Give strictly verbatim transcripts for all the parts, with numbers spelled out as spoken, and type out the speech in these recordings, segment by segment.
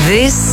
This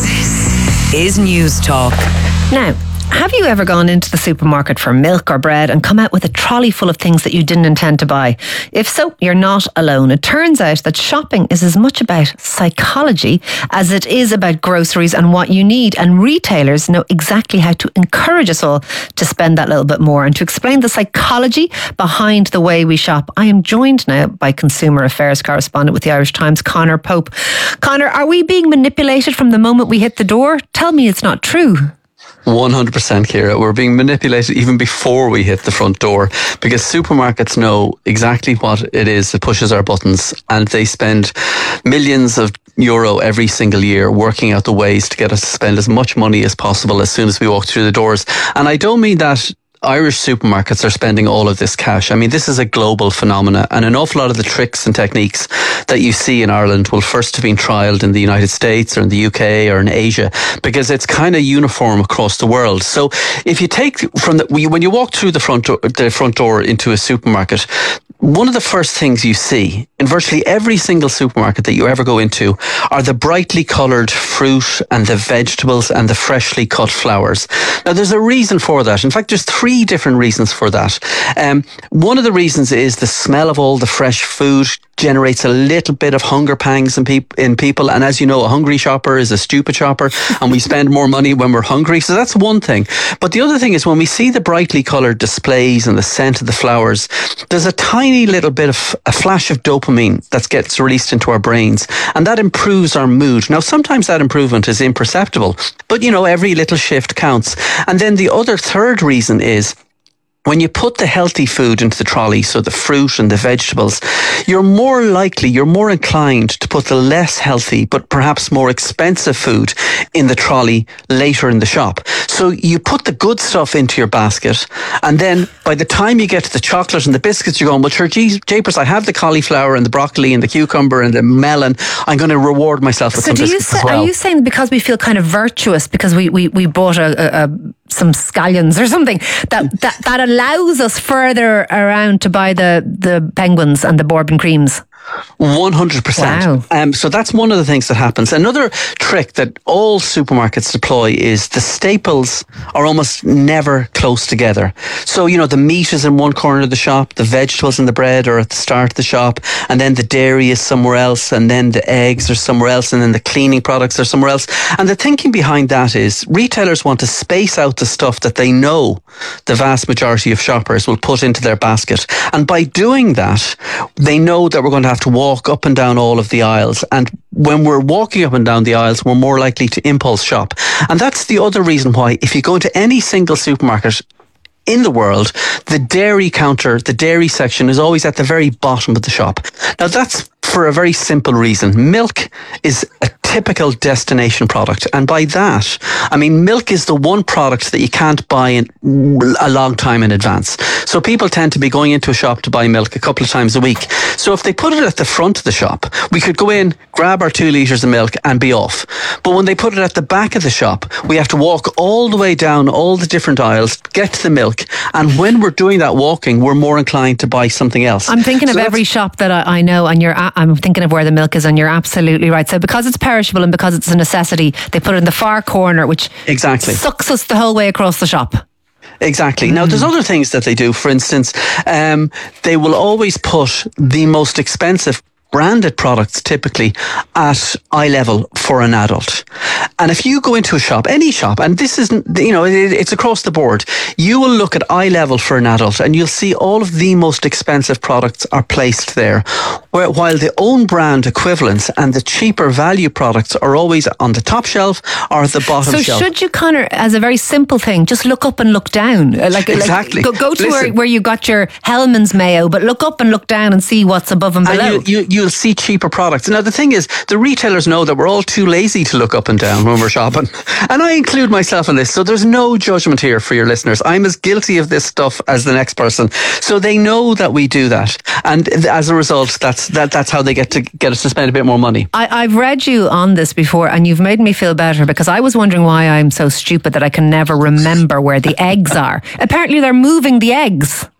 is News Talk. Now, have you ever gone into the supermarket for milk or bread and come out with a trolley full of things that you didn't intend to buy? If so, you're not alone. It turns out that shopping is as much about psychology as it is about groceries and what you need. And retailers know exactly how to encourage us all to spend that little bit more. And to explain the psychology behind the way we shop, I am joined now by consumer affairs correspondent with the Irish Times, Conor Pope. Conor, are we being manipulated from the moment we hit the door? Tell me it's not true. one hundred percent, Ciara. We're being manipulated even before we hit the front door, because supermarkets know exactly what it is that pushes our buttons, and they spend millions of euro every single year working out the ways to get us to spend as much money as possible as soon as we walk through the doors. And I don't mean that Irish supermarkets are spending all of this cash. I mean, this is a global phenomena, and an awful lot of the tricks and techniques that you see in Ireland will first have been trialled in the United States or in the U K or in Asia, because it's kind of uniform across the world. So if you take from the, when you walk through the front door, the front door into a supermarket, one of the first things you see in virtually every single supermarket that you ever go into are the brightly coloured fruit and the vegetables and the freshly cut flowers. Now, there's a reason for that. In fact, there's three different reasons for that. Um, one of the reasons is the smell of all the fresh food generates a little bit of hunger pangs in, peop- in people. And as you know, a hungry shopper is a stupid shopper, and we spend more money when we're hungry. So that's one thing. But the other thing is, when we see the brightly coloured displays and the scent of the flowers, there's a tiny little bit of a flash of dopamine that gets released into our brains, and that improves our mood. Now, sometimes that improvement is imperceptible, but you know, every little shift counts. And then the other third reason is, when you put the healthy food into the trolley, so the fruit and the vegetables, you're more likely, you're more inclined to put the less healthy but perhaps more expensive food in the trolley later in the shop. So you put the good stuff into your basket, and then by the time you get to the chocolate and the biscuits, you're going, well, sure, geez, japers, I have the cauliflower and the broccoli and the cucumber and the melon. I'm going to reward myself with so some do biscuits you say, as well. Are you saying because we feel kind of virtuous because we, we, we bought a, a, a some scallions or something, that, that, that allows us further around to buy the, the penguins and the bourbon creams? one hundred percent. Wow. Um, so that's one of the things that happens. Another trick that all supermarkets deploy is the staples are almost never close together. So, you know, the meat is in one corner of the shop, the vegetables and the bread are at the start of the shop, and then the dairy is somewhere else, and then the eggs are somewhere else, and then the cleaning products are somewhere else. And the thinking behind that is retailers want to space out the stuff that they know the vast majority of shoppers will put into their basket. And by doing that, they know that we're going to have to walk up and down all of the aisles, and when we're walking up and down the aisles, we're more likely to impulse shop. And that's the other reason why, if you go into any single supermarket in the world, the dairy counter, the dairy section is always at the very bottom of the shop. Now, that's for a very simple reason. Milk is a typical destination product, and by that I mean milk is the one product that you can't buy in a long time in advance. So people tend to be going into a shop to buy milk a couple of times a week. So if they put it at the front of the shop, we could go in, grab our two litres of milk and be off. But when they put it at the back of the shop, we have to walk all the way down all the different aisles, get to the milk, and when we're doing that walking, we're more inclined to buy something else. I'm thinking so of every shop that I, I know, and you're a- I'm thinking of where the milk is, and you're absolutely right. So because it's perishable and because it's a necessity, they put it in the far corner, which exactly sucks us the whole way across the shop. Exactly. Mm. Now, there's other things that they do. For instance, um, they will always put the most expensive branded products typically at eye level for an adult. And if you go into a shop, any shop, and this isn't, you know, it, it's across the board, you will look at eye level for an adult and you'll see all of the most expensive products are placed there, where, while the own brand equivalents and the cheaper value products are always on the top shelf or at the bottom so shelf. So should you, Conor, as a very simple thing, just look up and look down? Like, exactly. Like, go, go to Listen, where, where you got your Hellman's mayo, but look up and look down and see what's above and below. And you, you, you'll see cheaper products. Now, the thing is, the retailers know that we're all too lazy to look up and down when we're shopping. And I include myself in this, so there's no judgment here for your listeners. I'm as guilty of this stuff as the next person. So they know that we do that. And as a result, that's that, that's how they get to get us to spend a bit more money. I, I've read you on this before, and you've made me feel better, because I was wondering why I'm so stupid that I can never remember where the eggs are. Apparently they're moving the eggs.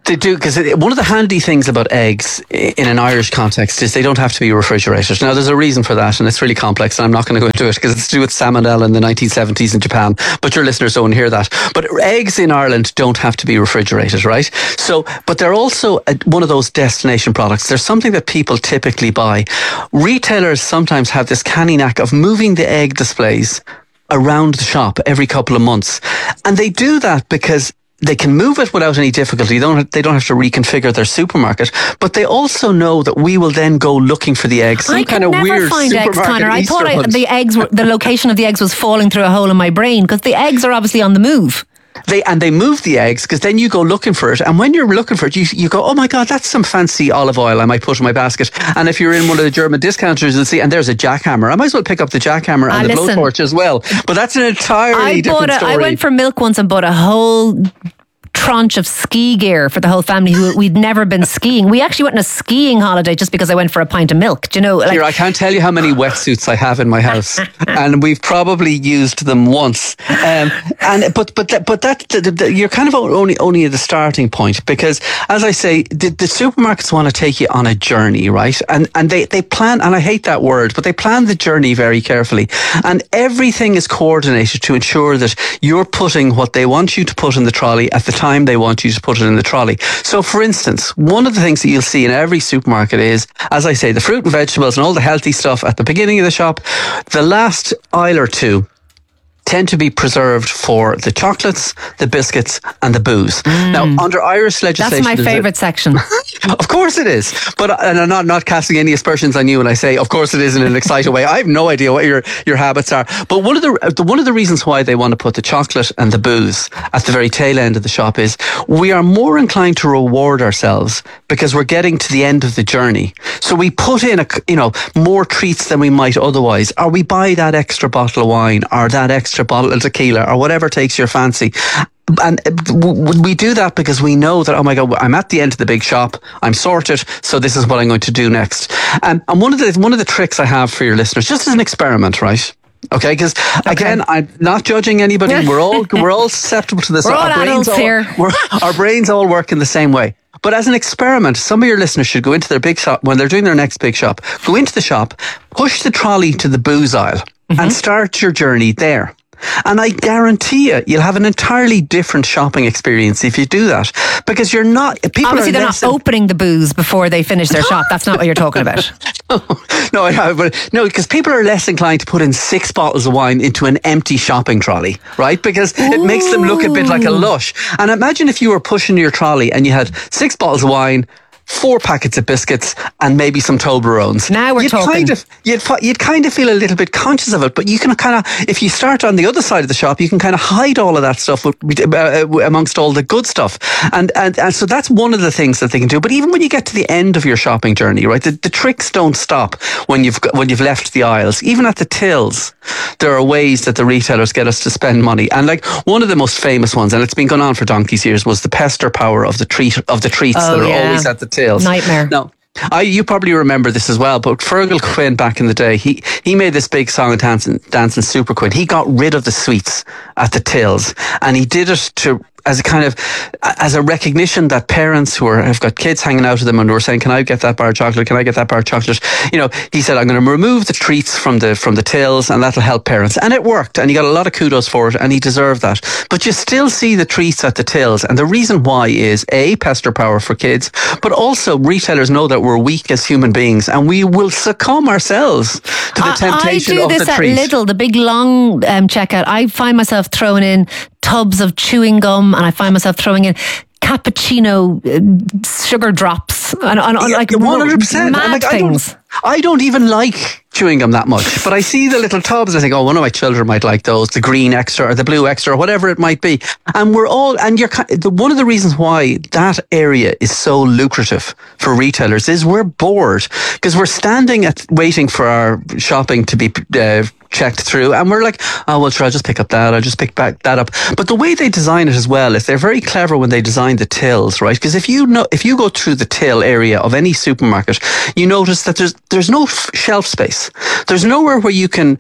They do, because one of the handy things about eggs in an Irish context is they don't have to be refrigerated. Now, there's a reason for that, and it's really complex, and I'm not going to go into it because it's to do with salmonella in the nineteen seventies in Japan, but your listeners don't hear that. But eggs in Ireland don't have to be refrigerated, right? So, but they're also a, one of those destination products. They're something that people typically buy. Retailers sometimes have this canny knack of moving the egg displays around the shop every couple of months. And they do that because they can move it without any difficulty. They don't, they don't have to reconfigure their supermarket, but they also know that we will then go looking for the eggs. Some I kind can of never weird find eggs, supermarket Connor. I Easter thought I, hunt. the eggs, were, the location of the eggs was falling through a hole in my brain because the eggs are obviously on the move. They and they move the eggs because then you go looking for it, and when you're looking for it, you you go, oh my god, that's some fancy olive oil I might put in my basket. And if you're in one of the German discounters, you'll see, and there's a jackhammer. I might as well pick up the jackhammer Ah, and the listen. blowtorch as well. But that's an entirely I different bought a, story. I went for milk once and bought a whole tranche of ski gear for the whole family who we'd never been skiing. We actually went on a skiing holiday just because I went for a pint of milk. Do you know? Like, Here, I can't tell you how many wetsuits I have in my house, and we've probably used them once. Um, and but but that, but that the, the, you're kind of only only at the starting point, because, as I say, the, the supermarkets want to take you on a journey, right? And and they they plan, and I hate that word, but they plan the journey very carefully, and everything is coordinated to ensure that you're putting what they want you to put in the trolley at the time they want you to put it in the trolley. So, for instance, one of the things that you'll see in every supermarket is, as I say, the fruit and vegetables and all the healthy stuff at the beginning of the shop. The last aisle or two tend to be preserved for the chocolates, the biscuits, and the booze. Mm. Now, under Irish legislation, that's my favourite section. Of course it is, but and I'm not not casting any aspersions on you when I say, of course it is, in an excited way. I have no idea what your your habits are, but one of the, the one of the reasons why they want to put the chocolate and the booze at the very tail end of the shop is we are more inclined to reward ourselves because we're getting to the end of the journey. So we put in a you know more treats than we might otherwise, or we buy that extra bottle of wine or that extra bottle of tequila or whatever takes your fancy. And we do that because we know that, oh my God, I'm at the end of the big shop, I'm sorted, so this is what I'm going to do next. Um, and one of the one of the tricks I have for your listeners, just as an experiment, right? Okay, because okay. again, I'm not judging anybody. We're all we're all susceptible to this. We're all our brains adults all, here. We're, our brains all work in the same way. But as an experiment, some of your listeners should go into their big shop when they're doing their next big shop. Go into the shop, push the trolley to the booze aisle, mm-hmm. and start your journey there. And I guarantee you, you'll have an entirely different shopping experience if you do that, because you're not. People Obviously, are they're not opening the booze before they finish their shop. That's not what you're talking about. no, no, I know, but no, because people are less inclined to put in six bottles of wine into an empty shopping trolley, right? Because Ooh. It makes them look a bit like a lush. And imagine if you were pushing your trolley and you had six bottles of wine, four packets of biscuits, and maybe some Toblerones. Now we're you'd talking. Kind of, you'd, you'd kind of feel a little bit conscious of it, but you can kind of, if you start on the other side of the shop, you can kind of hide all of that stuff with, uh, amongst all the good stuff. And, and and so that's one of the things that they can do. But even when you get to the end of your shopping journey, right, the, the tricks don't stop when you've got, when you've left the aisles. Even at the tills, there are ways that the retailers get us to spend money. And like one of the most famous ones, and it's been going on for donkey's years, was the pester power of the treat of the treats oh, that are yeah. always at the tills. Nightmare. No. I, you probably remember this as well, but Fergal Quinn back in the day, he, he made this big song and dancing, dancing Super Quinn. He got rid of the sweets at the tills, and he did it to as a kind of as a recognition that parents who are, have got kids hanging out of them and who are saying, can I get that bar of chocolate? Can I get that bar of chocolate? You know, he said, I'm going to remove the treats from the from the tills, and that'll help parents. And it worked, and he got a lot of kudos for it, and he deserved that. But you still see the treats at the tills, and the reason why is A, pester power for kids, but also retailers know that we're weak as human beings, and we will succumb ourselves to the temptation I do of this the at treat. Lidl, the big long um, checkout. I find myself throwing in tubs of chewing gum, and I find myself throwing in cappuccino uh, sugar drops and, and, and like one hundred percent mad like, things. I don't, I don't even like chewing gum that much, but I see the little tubs. I think, oh, one of my children might like those, the green extra or the blue extra or whatever it might be. And we're all, and you're the, one of the reasons why that area is so lucrative for retailers is we're bored because we're standing at waiting for our shopping to be uh, checked through, and we're like, oh well, sure, I'll just pick up that, I'll just pick back that up. But the way they design it as well is they're very clever when they design the tills, right? Because if you know, if you go through the till area of any supermarket, you notice that there's there's no f- shelf space. There's nowhere where you can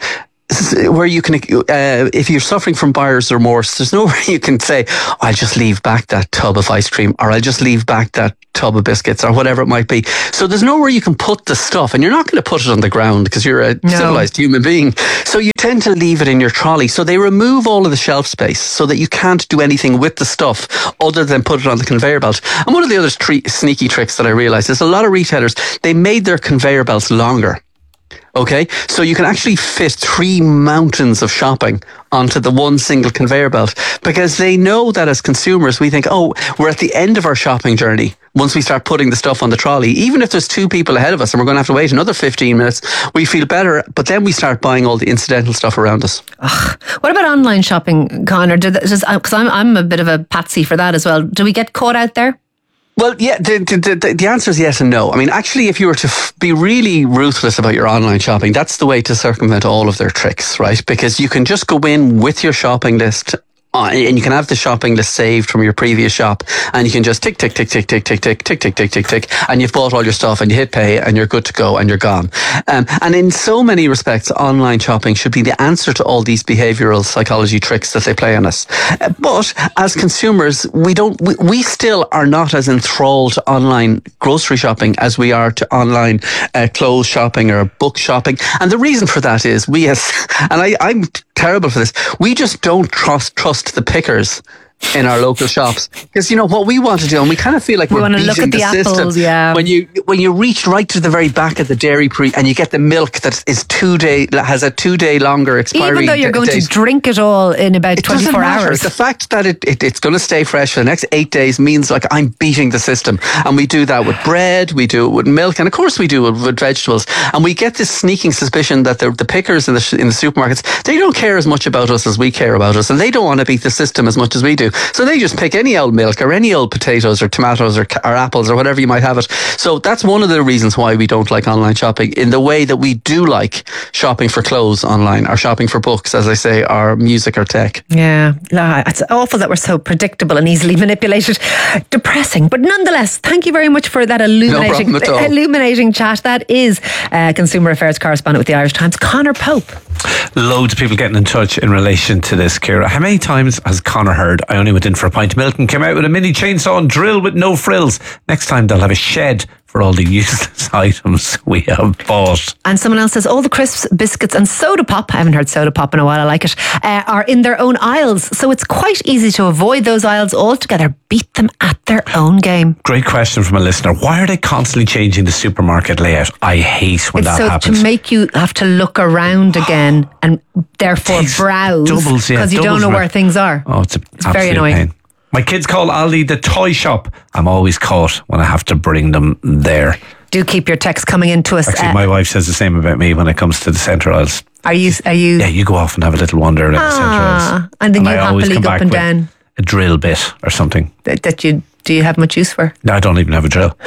where you can, uh, if you're suffering from buyer's remorse, there's nowhere you can say, I'll just leave back that tub of ice cream, or I'll just leave back that tub of biscuits, or whatever it might be. So there's nowhere you can put the stuff, and you're not going to put it on the ground because you're a no. civilized human being. So you tend to leave it in your trolley. So they remove all of the shelf space so that you can't do anything with the stuff other than put it on the conveyor belt. And one of the other tre- sneaky tricks that I realized is a lot of retailers, they made their conveyor belts longer. Okay, so you can actually fit three mountains of shopping onto the one single conveyor belt, because they know that as consumers we think, oh, we're at the end of our shopping journey once we start putting the stuff on the trolley. Even if there's two people ahead of us and we're going to have to wait another fifteen minutes, we feel better, but then we start buying all the incidental stuff around us. Ugh. What about online shopping, Conor? Because I'm, I'm a bit of a patsy for that as well. Do we get caught out there? Well, yeah, the, the, the, the answer is yes and no. I mean, actually, if you were to f- be really ruthless about your online shopping, that's the way to circumvent all of their tricks, right? Because you can just go in with your shopping list, uh, and you can have the shopping list saved from your previous shop, and you can just tick, tick, tick, tick, tick, tick, tick, tick, tick, tick, tick, tick, and you've bought all your stuff, and you hit pay, and you're good to go, and you're gone. Um, and in so many respects, online shopping should be the answer to all these behavioural psychology tricks that they play on us. Uh, but as consumers, we don't, we, we still are not as enthralled to online grocery shopping as we are to online uh, clothes shopping or book shopping. And the reason for that is we as, and I, I'm terrible for this, we just don't trust trust the pickers in our local shops, because you know what we want to do, and we kind of feel like we we're beating look at the, the system. Apples, yeah. When you when you reach right to the very back of the dairy pre, and you get the milk that is two day has a two day longer expiry. Even though you're going date. to drink it all in about it twenty-four hours. The fact that it, it it's going to stay fresh for the next eight days means like I'm beating the system, and we do that with bread, we do it with milk, and of course we do it with vegetables. And we get this sneaking suspicion that the the pickers in the in the supermarkets, they don't care as much about us as we care about us, and they don't want to beat the system as much as we do. So they just pick any old milk or any old potatoes or tomatoes or, or apples or whatever you might have it. So that's one of the reasons why we don't like online shopping, in the way that we do like shopping for clothes online, or shopping for books, as I say, or music or tech. Yeah, it's awful that we're so predictable and easily manipulated. Depressing, but nonetheless, thank you very much for that illuminating, no problem at all. illuminating chat. That is uh, Consumer Affairs correspondent with the Irish Times, Conor Pope. Loads of people getting in touch in relation to this, Ciara. How many times has Conor heard, I only went in for a pint of milk and came out with a mini chainsaw and drill with no frills? Next time they'll have a shed for all the useless items we have bought. And someone else says all the crisps, biscuits and soda pop, I haven't heard soda pop in a while, I like it, uh, are in their own aisles, so it's quite easy to avoid those aisles altogether. Beat them at their own game. Great question from a listener. Why are they constantly changing the supermarket layout? I hate when it's that so happens. To make you have to look around again and therefore Takes browse doubles, yeah, because you don't know where things are. Oh, it's, a it's very annoying. Pain. My kids call Aldi the toy shop. I'm always caught when I have to bring them there. Do keep your texts coming into us. Actually, uh, my wife says the same about me when it comes to the centre aisles. Are you? Are you? Yeah, you go off and have a little wander around ah, the centre aisles, and then and you I always happily come go back up and with down. A drill bit or something that, that you do you have much use for? No, I don't even have a drill.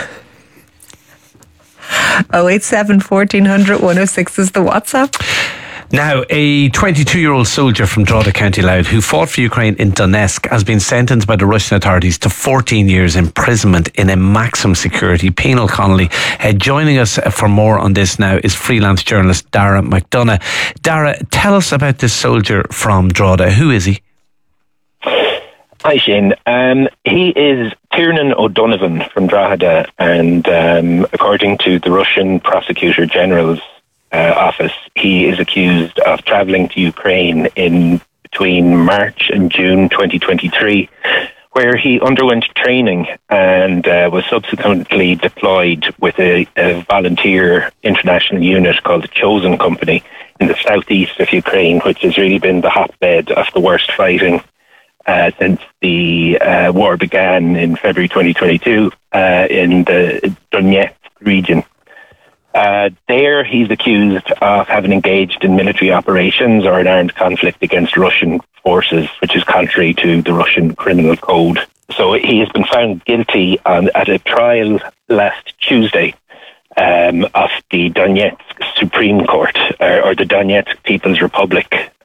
oh eight seven, fourteen hundred, one oh six is the WhatsApp. Now, a twenty-two-year-old soldier from Drogheda, County Louth, who fought for Ukraine in Donetsk, has been sentenced by the Russian authorities to fourteen years imprisonment in a maximum security penal colony. Uh, joining us for more on this now is freelance journalist Dara McDonough. Dara, tell us about this soldier from Drogheda. Who is he? Hi, Shane. Um, he is Tiernan O'Donovan from Drogheda, and um, according to the Russian Prosecutor General's Uh, office, he is accused of travelling to Ukraine in between March and June twenty twenty-three, where he underwent training and uh, was subsequently deployed with a, a volunteer international unit called the Chosen Company in the southeast of Ukraine, which has really been the hotbed of the worst fighting uh, since the uh, war began in February twenty twenty-two uh, in the Donetsk region. Uh, there, he's accused of having engaged in military operations or an armed conflict against Russian forces, which is contrary to the Russian criminal code. So he has been found guilty on, at a trial last Tuesday um, of the Donetsk Supreme Court, or, or the Donetsk People's Republic uh,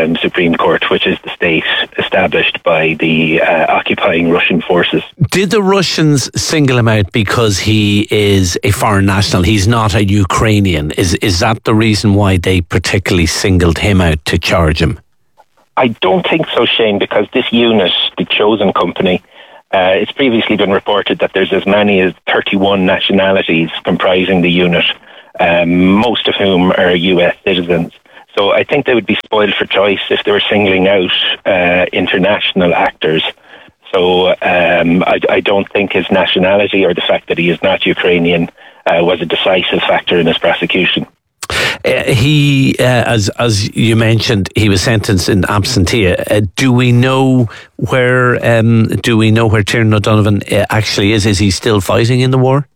um, Supreme Court, which is the state established by the uh, occupying Russian forces. Did the Russians single him out because he is a foreign national? He's not a Ukrainian. Is is that the reason why they particularly singled him out to charge him? I don't think so, Shane, because this unit, the Chosen Company, uh, it's previously been reported that there's as many as thirty-one nationalities comprising the unit, um, most of whom are U S citizens. So I think they would be spoiled for choice if they were singling out uh, international actors. So um, I, I don't think his nationality or the fact that he is not Ukrainian uh, was a decisive factor in his prosecution. Uh, he, uh, as as you mentioned, he was sentenced in absentia. Uh, do we know where? Um, do we know where Tiernan O'Donovan uh, actually is? Is he still fighting in the war?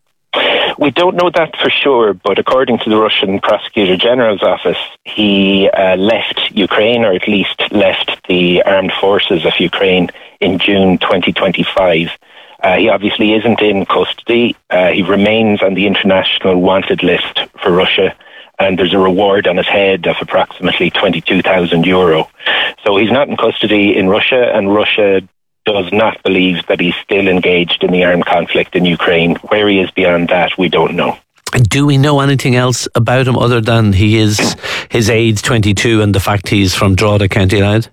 We don't know that for sure, but according to the Russian Prosecutor General's office, he uh, left Ukraine, or at least left the armed forces of Ukraine in June twenty twenty-five. Uh, he obviously isn't in custody. Uh, he remains on the international wanted list for Russia, and there's a reward on his head of approximately twenty-two thousand euro. So he's not in custody in Russia, and Russia does not believe that he's still engaged in the armed conflict in Ukraine. Where he is beyond that, we don't know. Do we know anything else about him other than he is his age twenty-two and the fact he's from Drogheda, County Louth?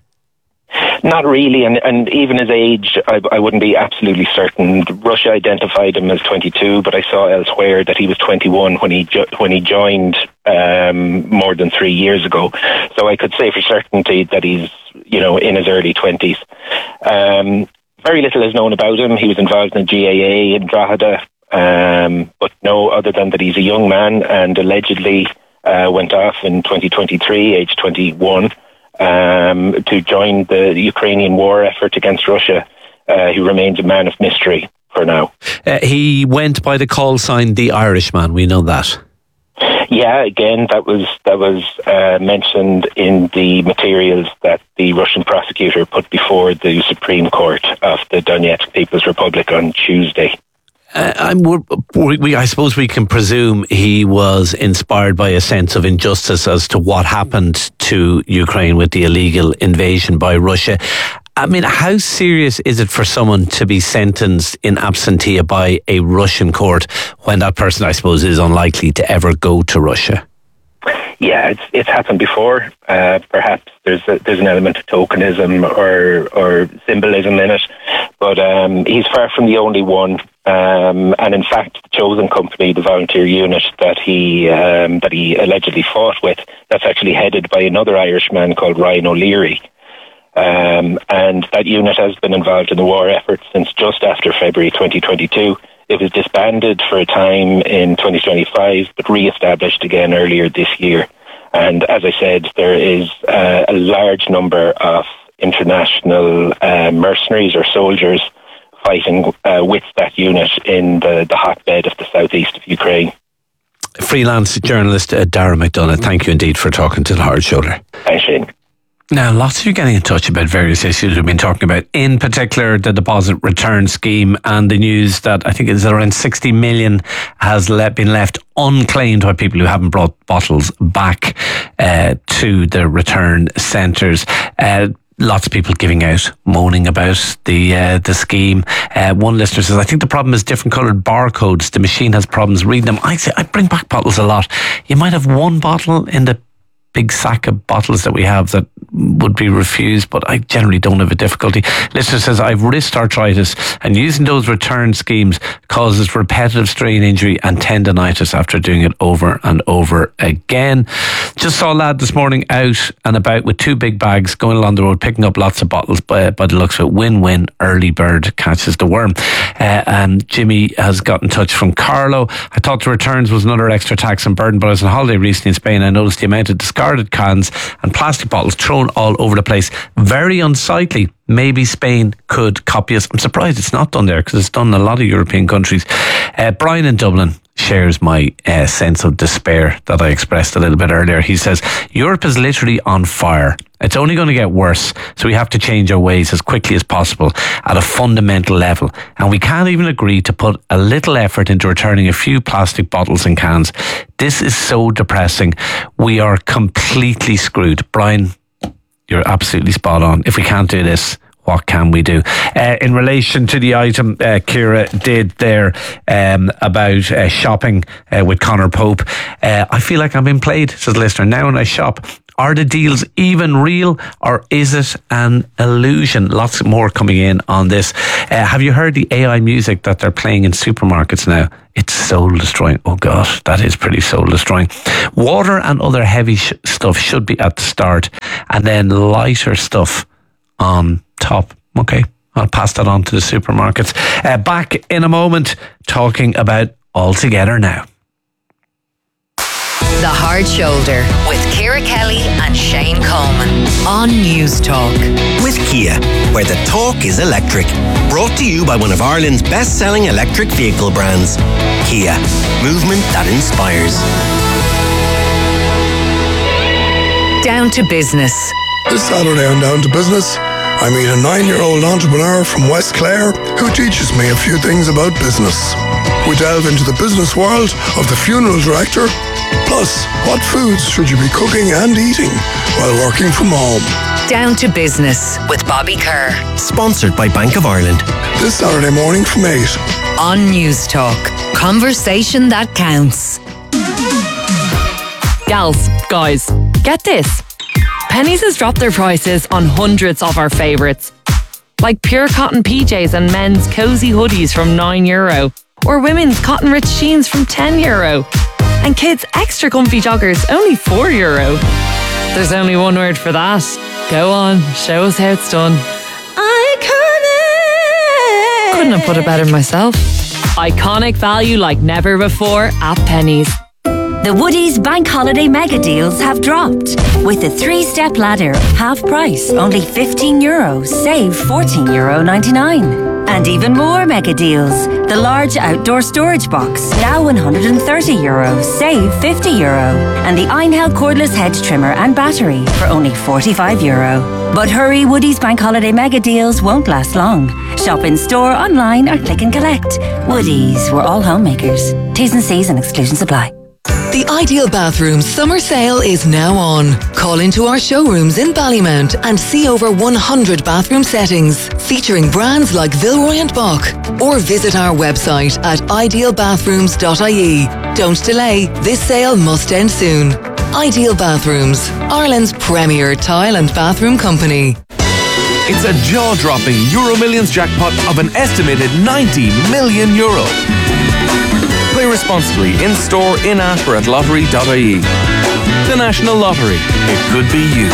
Not really, and, and even his age, I, I wouldn't be absolutely certain. Russia identified him as twenty-two, but I saw elsewhere that he was twenty-one when he jo- when he joined um, more than three years ago. So I could say for certainty that he's, you know, in his early twenties. Um, very little is known about him. He was involved in the G A A in Drogheda, um, but no, other than that he's a young man and allegedly uh, went off in twenty twenty-three, age twenty-one. Um, to join the Ukrainian war effort against Russia. Uh, he remains a man of mystery for now. Uh, he went by the call sign The Irishman, we know that. Yeah, again, that was that was uh, mentioned in the materials that the Russian prosecutor put before the Supreme Court of the Donetsk People's Republic on Tuesday. Uh, I'm, we're, we, I suppose we can presume he was inspired by a sense of injustice as to what happened to Ukraine with the illegal invasion by Russia. I mean, how serious is it for someone to be sentenced in absentia by a Russian court when that person, I suppose, is unlikely to ever go to Russia? Yeah, it's it's happened before. Uh, perhaps there's a, there's an element of tokenism or or symbolism in it, but um, he's far from the only one. Um, and in fact, the Chosen Company, the volunteer unit that he um, that he allegedly fought with, that's actually headed by another Irishman called Ryan O'Leary. Um, and that unit has been involved in the war effort since just after February twenty twenty-two. It was disbanded for a time in twenty twenty-five, but re-established again earlier this year. And as I said, there is uh, a large number of international uh, mercenaries or soldiers fighting uh, with that unit in the, the hotbed of the southeast of Ukraine. Freelance journalist uh, Darragh McDonagh, thank you indeed for talking to the Hard Shoulder. Thanks, Shane. Now, lots of you getting in touch about various issues we've been talking about, in particular the deposit return scheme and the news that I think it's around sixty million has le- been left unclaimed by people who haven't brought bottles back uh, to the return centres. Uh, Lots of people giving out, moaning about the uh, the scheme. Uh, one listener says, I think the problem is different coloured barcodes. The machine has problems reading them. I say, I bring back bottles a lot. You might have one bottle in the big sack of bottles that we have that would be refused, but I generally don't have a difficulty. Listener says, I've wrist arthritis and using those return schemes causes repetitive strain injury and tendonitis after doing it over and over again. Just saw a lad this morning out and about with two big bags going along the road picking up lots of bottles. By, by the looks of it, win-win, early bird catches the worm. Uh, and Jimmy has got in touch from Carlo. I thought the returns was another extra tax and burden, but I was on holiday recently in Spain. I noticed the amount of discarded cans and plastic bottles thrown all over the place. Very unsightly. Maybe Spain could copy us. I'm surprised it's not done there because it's done in a lot of European countries. Uh, Brian in Dublin shares my uh, sense of despair that I expressed a little bit earlier. He says, Europe is literally on fire. It's only going to get worse, so we have to change our ways as quickly as possible at a fundamental level. And we can't even agree to put a little effort into returning a few plastic bottles and cans. This is so depressing. We are completely screwed. Brian, you're absolutely spot on. If we can't do this, what can we do? Uh, in relation to the item uh, Ciara did there um, about uh, shopping uh, with Conor Pope, uh, I feel like I'm being played, says the listener. Now when I shop, are the deals even real or is it an illusion? Lots more coming in on this. Uh, have you heard the A I music that they're playing in supermarkets now? It's soul destroying. Oh gosh, that is pretty soul destroying. Water and other heavy sh- stuff should be at the start, and then lighter stuff on top. Okay, I'll pass that on to the supermarkets. Uh, back in a moment, talking about All Together Now. The Hard Shoulder with Ciara Kelly and Shane Coleman on News Talk. With Kia, where the talk is electric. Brought to you by one of Ireland's best-selling electric vehicle brands. Kia, movement that inspires. Down to business. This Saturday on Down to Business, I meet a nine-year-old entrepreneur from West Clare who teaches me a few things about business. We delve into the business world of the funeral director. Plus, what foods should you be cooking and eating while working from home? Down to Business with Bobby Kerr. Sponsored by Bank of Ireland. This Saturday morning from eight. On News Talk. Conversation that counts. Gals, guys, get this. Penneys has dropped their prices on hundreds of our favourites. Like pure cotton P Js and men's cosy hoodies from nine euro. Or women's cotton rich jeans from ten euro. And kids' extra comfy joggers, only four euro. There's only one word for that. Go on, show us how it's done. Iconic! Couldn't have put it better myself. Iconic value like never before at Penneys. The Woodies Bank Holiday Mega Deals have dropped. With a three-step ladder, half price, only fifteen euros, save fourteen euro ninety-nine. And even more mega deals. The large outdoor storage box, now one hundred thirty euros, save fifty euro. And the Einhell cordless hedge trimmer and battery for only forty-five euro. But hurry, Woodies Bank Holiday Mega Deals won't last long. Shop in store, online or click and collect. Woodies, we're all homemakers. T's and C's and exclusions apply. The Ideal Bathrooms summer sale is now on. Call into our showrooms in Ballymount and see over one hundred bathroom settings featuring brands like Villeroy and Boch, or visit our website at ideal bathrooms dot I E. Don't delay, this sale must end soon. Ideal Bathrooms, Ireland's premier tile and bathroom company. It's a jaw-dropping Euro Millions jackpot of an estimated ninety million euro. Play responsibly in-store, in-app or at lottery dot I E. The National Lottery. It could be you.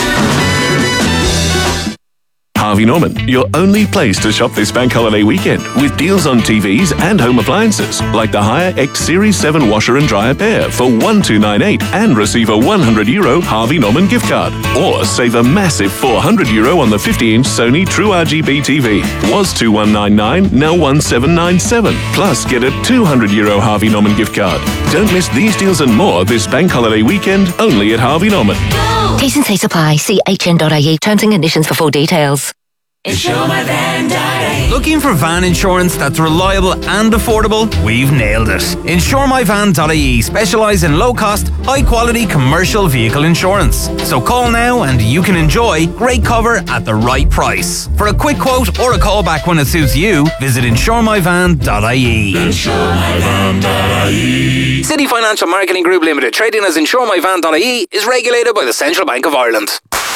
Harvey Norman, your only place to shop this bank holiday weekend, with deals on T Vs and home appliances, like the Haier X Series seven washer and dryer pair for one two nine eight and receive a one hundred euro Harvey Norman gift card. Or save a massive four hundred euro on the fifty inch Sony True R G B T V. Was two one nine nine, now one seven nine seven. Plus get a two hundred euro Harvey Norman gift card. Don't miss these deals and more this bank holiday weekend, only at Harvey Norman. T's and C's apply. See H N dot I E. Terms and conditions for full details. Insure My Van dot I E. Looking for van insurance that's reliable and affordable? We've nailed it. Insure My Van dot I E specialise in low-cost, high-quality commercial vehicle insurance. So call now and you can enjoy great cover at the right price. For a quick quote or a call back when it suits you, visit insure my van dot I E. insure my van dot I E. City Financial Marketing Group Limited, trading as insure my van dot I E, is regulated by the Central Bank of Ireland.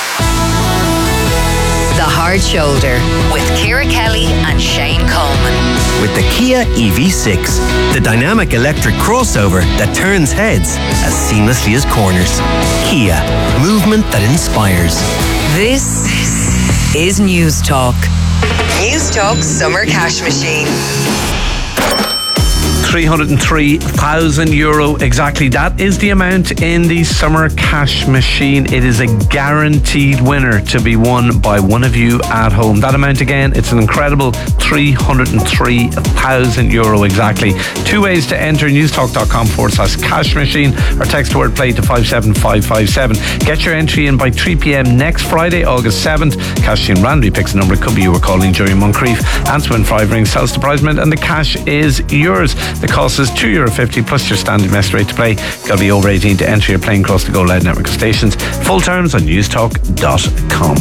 The Hard Shoulder with Ciara Kelly and Shane Coleman. With the Kia E V six, the dynamic electric crossover that turns heads as seamlessly as corners. Kia, movement that inspires. This is News Talk. News Talk Summer Cash Machine. three hundred three thousand euro exactly. That is the amount in the summer cash machine. It is a guaranteed winner to be won by one of you at home. That amount again, it's an incredible three hundred three thousand euro exactly. Two ways to enter: newstalk.com forward slash cash machine or text the word play to five seven five five seven. Get your entry in by three p.m. next Friday, August seventh. Cash machine randomly picks a number. It could be you were calling during Moncrief. Answer when five rings, sells the prize mint, and the cash is yours. The cost is two euro fifty plus your standard mess rate to play. Got to be over eighteen to enter your playing across the Go Loud network of stations. Full terms on newstalk dot com.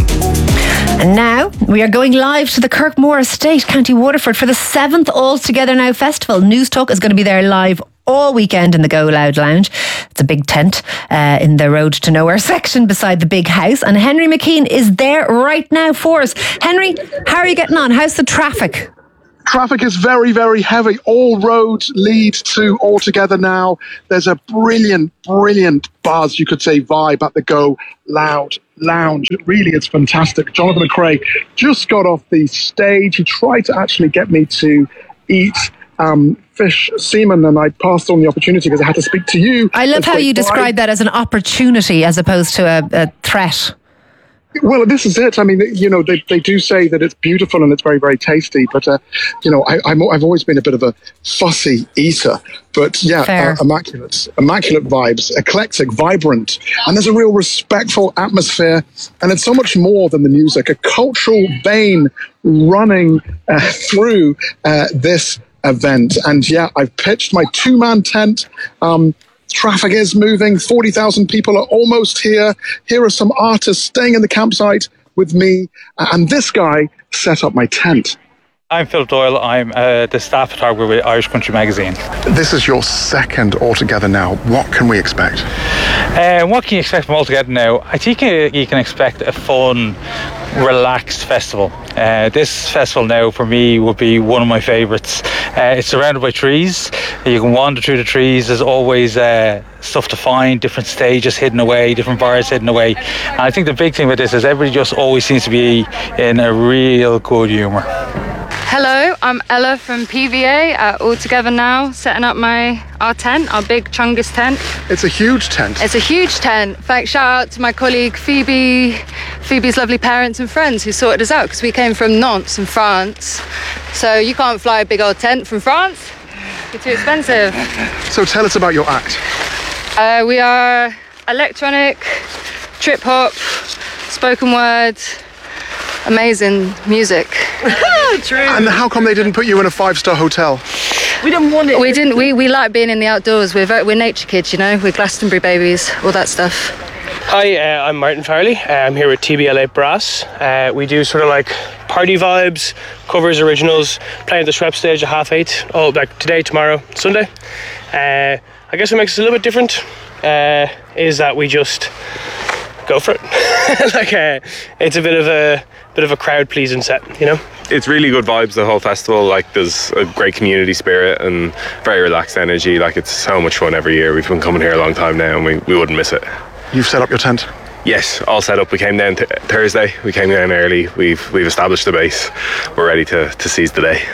And now we are going live to the Kirkmore Estate, County Waterford, for the seventh All Together Now Festival. Newstalk is going to be there live all weekend in the Go Loud Lounge. It's a big tent uh, in the Road to Nowhere section beside the big house. And Henry McKean is there right now for us. Henry, how are you getting on? How's the traffic? Traffic is very, very heavy. All roads lead to All Together Now. There's a brilliant, brilliant buzz, you could say, vibe at the Go Loud Lounge. It really is fantastic. Jonathan McRae just got off the stage. He tried to actually get me to eat um, fish semen, and I passed on the opportunity because I had to speak to you. I love how you describe that as an opportunity as opposed to a, a threat. Well, this is it. I mean, you know, they, they do say that it's beautiful and it's very, very tasty. But, uh, you know, I, I'm, I've always been a bit of a fussy eater. But, yeah, uh, immaculate, immaculate vibes, eclectic, vibrant. And there's a real respectful atmosphere. And it's so much more than the music, a cultural vein running uh, through uh, this event. And, yeah, I've pitched my two-man tent. Um Traffic is moving. forty thousand people are almost here. Here are some artists staying in the campsite with me. And this guy set up my tent. I'm Philip Doyle. I'm uh, the staff photographer with Irish Country Magazine. This is your second All Together Now. What can we expect? Uh, what can you expect from All Together Now? I think you, you can expect a fun, relaxed festival. Uh, this festival now, for me, would be one of my favourites. Uh, it's surrounded by trees. You can wander through the trees. There's always uh, stuff to find, different stages hidden away, different bars hidden away. And I think the big thing with this is everybody just always seems to be in a real good humour. Hello, I'm Ella from P V A at All Together Now, setting up my our tent, our big Chungus tent. It's a huge tent. It's a huge tent. In fact, shout out to my colleague Phoebe, Phoebe's lovely parents and friends who sorted us out because we came from Nantes in France. So you can't fly a big old tent from France. It's too expensive. So tell us about your act. Uh, we are electronic, trip hop, spoken word, amazing music. True. And how come they didn't put you in a five-star hotel? We didn't want it. We didn't. We, we like being in the outdoors. We're very, we're nature kids, you know. We're Glastonbury babies, all that stuff. Hi, uh, I'm Martin Farley. Uh, I'm here with T B L eight Brass. Uh, we do sort of like party vibes, covers, originals, playing at the Shrep stage at half eight. Oh, like today, tomorrow, Sunday. Uh, I guess what makes us a little bit different uh, is that we just go for it. like uh, it's a bit of a bit of a crowd pleasing set, you know. It's really good vibes, the whole festival. Like, there's a great community spirit and very relaxed energy. Like, it's so much fun every year. We've been coming here a long time now and we, we wouldn't miss it. You've set up your tent? Yes, all set up. We came down th- Thursday. We came down early. We've we've established the base. We're ready to, to seize the day.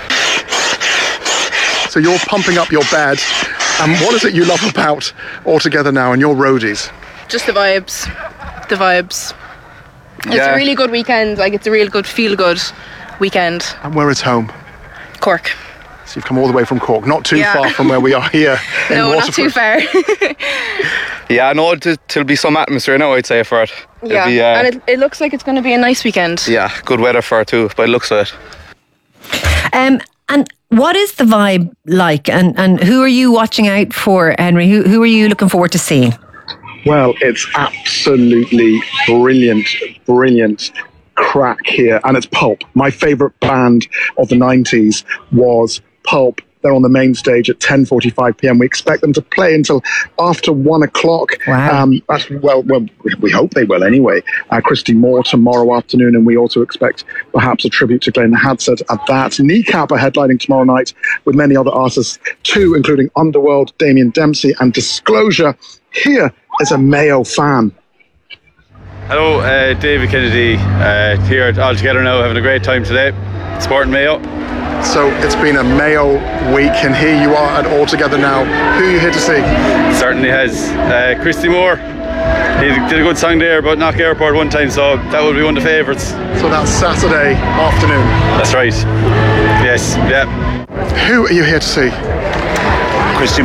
So you're pumping up your bed. And what is it you love about All Together Now and your roadies? Just the vibes. The vibes. It's Yeah. a really good weekend. Like, it's a real good, feel-good weekend. And where is home? Cork. So you've come all the way from Cork, not too Yeah. far from where we are here in No, not too Waterford. far. Yeah, no, it, it'll be some atmosphere now, I'd say, for it. It'll yeah, be, uh, and it, it looks like it's going to be a nice weekend. yeah, good weather for it too, by the looks of it. Um, and what is the vibe like? And, and who are you watching out for, Henry? Who, who are you looking forward to seeing? Well, it's absolutely brilliant, brilliant crack here. And it's Pulp. My favourite band of the nineties was Pulp. They're on the main stage at ten forty-five p.m. We expect them to play until after one o'clock. Wow. Um, that's, well, well, we hope they will anyway. Uh, Christy Moore tomorrow afternoon, and we also expect perhaps a tribute to Glenn Hadsett at that. Kneecap are headlining tomorrow night with many other artists too, including Underworld, Damien Dempsey, and Disclosure. Here is a Mayo fan. Hello, uh, David Kennedy, uh, here at All Together Now, having a great time today, supporting Mayo. So it's been a Mayo week, and here you are at All Together Now. Who are you here to see? Certainly has. Uh, Christy Moore, he did a good song there about Knock Airport one time, so that would be one of the favourites. So that's Saturday afternoon? That's right. Yes, yeah. Who are you here to see? Christy Moore.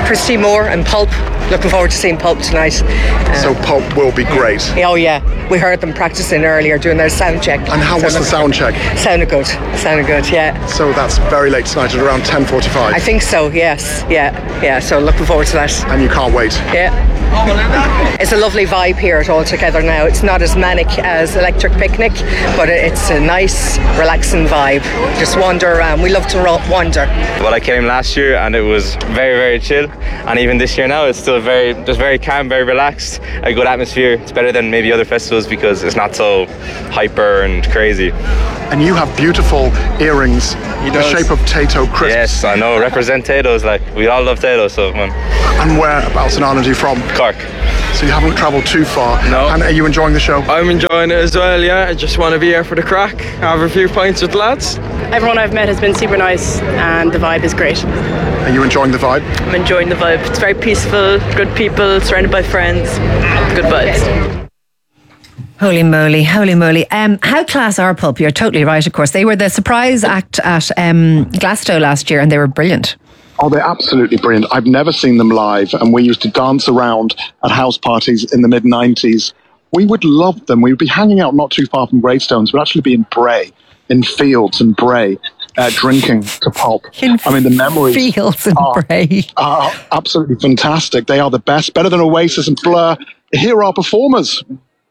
Christy Moore and Pulp. Looking forward to seeing Pulp tonight. Uh, so Pulp will be great. Oh yeah, we heard them practicing earlier doing their sound check. And how was the sound check? Sounded good, sounded good, yeah. So that's very late tonight at around ten forty-five? I think so, yes, yeah, yeah, so looking forward to that. And you can't wait? Yeah. It's a lovely vibe here at All Together now. It's not as manic as Electric Picnic, but it's a nice, relaxing vibe. Just wander around. We love to ro- wander. Well, I came last year and it was very, very chill. And even this year now, it's still very, just very calm, very relaxed. A good atmosphere. It's better than maybe other festivals because it's not so hyper and crazy. And you have beautiful earrings, the shape of Tato crisps. Yes, I know. Represent Tato's. Like, we all love Tato, so man. And whereabouts in Ireland are you from? Cork. So you haven't travelled too far. No. And are you enjoying the show? I'm enjoying it as well, yeah. I just want to be here for the crack, have a few pints with the lads. Everyone I've met has been super nice and the vibe is great. Are you enjoying the vibe? I'm enjoying the vibe. It's very peaceful, good people, surrounded by friends, good vibes. Holy moly, holy moly. Um, how class are Pulp? You're totally right, of course. They were the surprise act at um, Glasgow last year and they were brilliant. Oh, they're absolutely brilliant. I've never seen them live, and we used to dance around at house parties in the mid nineties. We would love them. We would be hanging out not too far from Greystones. We'd actually be in Bray, in Fields and Bray, uh, drinking to Pulp. In I mean, the memories Fields and are, Bray. are absolutely fantastic. They are the best, better than Oasis and Blur. Here are our performers.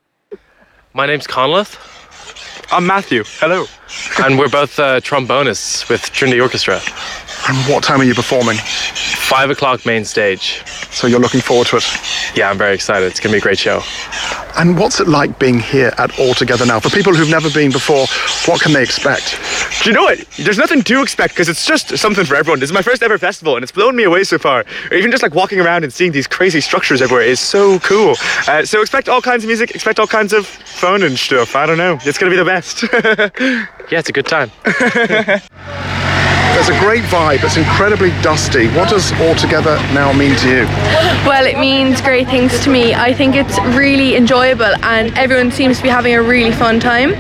My name's Conleth. I'm Matthew. Hello. And we're both uh, trombonists with Trinity Orchestra. And what time are you performing? Five o'clock main stage. So you're looking forward to it? Yeah, I'm very excited. It's going to be a great show. And what's it like being here at All Together now? For people who've never been before, what can they expect? Do you know what? There's nothing to expect because it's just something for everyone. This is my first ever festival and it's blown me away so far. Even just like walking around and seeing these crazy structures everywhere is so cool. Uh, so expect all kinds of music, expect all kinds of fun and stuff. I don't know. It's going to be the best. Yeah, it's a good time. There's a great vibe. It's incredibly dusty. What does All Together now mean to you? Well, it means great things to me. I think it's really enjoyable and everyone seems to be having a really fun time.